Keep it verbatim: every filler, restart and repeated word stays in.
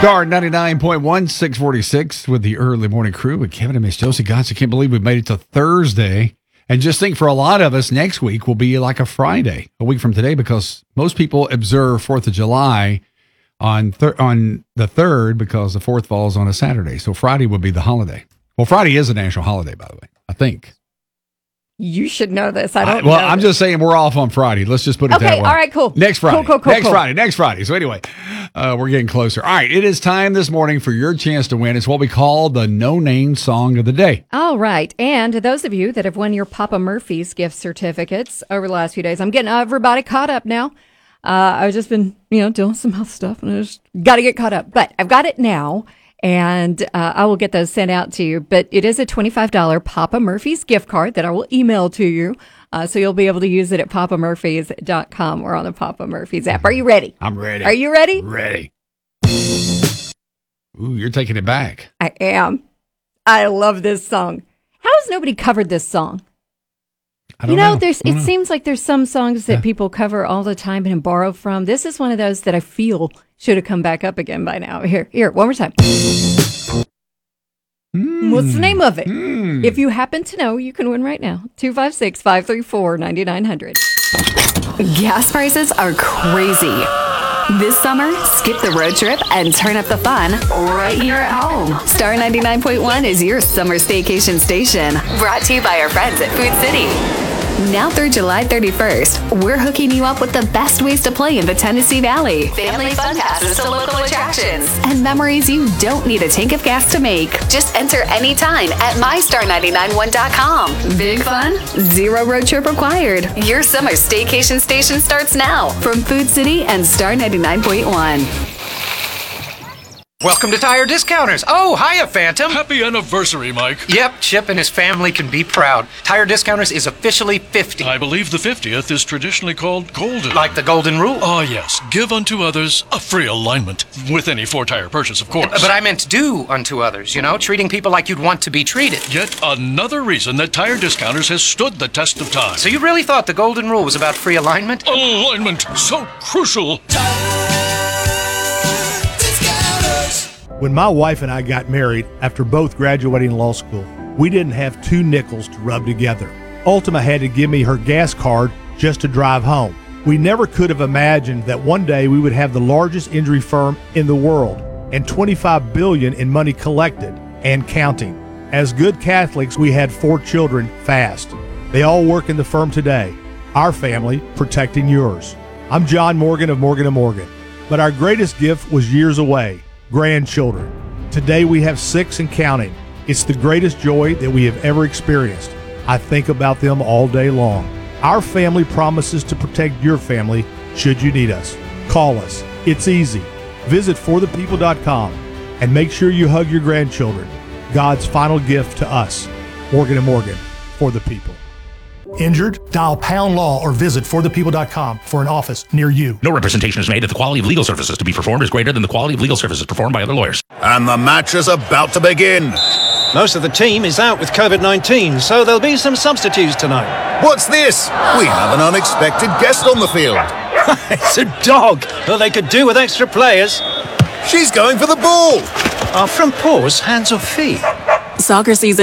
Star ninety-nine point one, six forty-six with the early morning crew with Kevin and Miss Josie. Gosh, I can't believe we made it to Thursday. And just think, for a lot of us, next week will be like a Friday, a week from today, because most people observe fourth of July on thir- on the third because the fourth falls on a Saturday. So Friday would be the holiday. Well, Friday is a national holiday, by the way, I think. You should know this. I don't I, well, know I'm this. just saying we're off on Friday. Let's just put it okay, that way. all right, cool. Next Friday. Cool, cool, cool, next cool. Friday. Next Friday. So anyway, uh, we're getting closer. All right, it is time this morning for your chance to win. It's what we call the No-Name Song of the Day. All right. And to those of you that have won your Papa Murphy's gift certificates over the last few days, I'm getting everybody caught up now. Uh, I've just been, you know, doing some health stuff, and I just got to get caught up. But I've got it now, and uh, I will get those sent out to you. But it is a twenty-five dollars Papa Murphy's gift card that I will email to you. Uh, so you'll be able to use it at papa murphys dot com or on the Papa Murphy's app. Are you ready? I'm ready. Are you ready? Ready. Ooh, you're taking it back. I am. I love this song. How has nobody covered this song? I don't you know, know. there's. I don't It know. seems like there's some songs that Yeah. people cover all the time and borrow from. This is one of those that I feel should have come back up again by now. Here, here, one more time. Mm. What's the name of it? Mm. If you happen to know, you can win right now. two five six, five three four, nine nine zero zero. Gas prices are crazy. This summer, skip the road trip and turn up the fun right here at home. Star ninety-nine point one is your summer staycation station. Brought to you by our friends at Food City. Now through July thirty-first, we're hooking you up with the best ways to play in the Tennessee Valley. Family fun passes to local attractions. And memories you don't need a tank of gas to make. Just enter anytime at my star nine nine one dot com. Big fun? Zero road trip required. Your summer staycation station starts now from Food City and Star ninety-nine point one. Welcome to Tire Discounters. Oh, hiya, Phantom. Happy anniversary, Mike. Yep, Chip and his family can be proud. Tire Discounters is officially fifty. I believe the fiftieth is traditionally called golden. Like the golden rule. Ah, yes. Give unto others a free alignment. With any four-tire purchase, of course. But I meant do unto others, you know, treating people like you'd want to be treated. Yet another reason that Tire Discounters has stood the test of time. So you really thought the golden rule was about free alignment? Alignment, so crucial. When my wife and I got married after both graduating law school, we didn't have two nickels to rub together. Ultima had to give me her gas card just to drive home. We never could have imagined that one day we would have the largest injury firm in the world and twenty-five billion dollars in money collected and counting. As good Catholics, we had four children fast. They all work in the firm today. Our family protecting yours. I'm John Morgan of Morgan and Morgan, but our greatest gift was years away. Grandchildren. Today we have six and counting. It's the greatest joy that we have ever experienced. I think about them all day long. Our family promises to protect your family should you need us. Call us. It's easy. Visit for the people dot com and make sure you hug your grandchildren. God's final gift to us. Morgan and Morgan, for the people. Injured? Dial Pound Law or visit for the people dot com for an office near you. No representation is made that the quality of legal services to be performed is greater than the quality of legal services performed by other lawyers. And the match is about to begin. Most of the team is out with covid nineteen, so there'll be some substitutes tonight. What's this? We have an unexpected guest on the field. It's a dog. Well, they could do with extra players. She's going for the ball. Are front paws hands or feet? Soccer season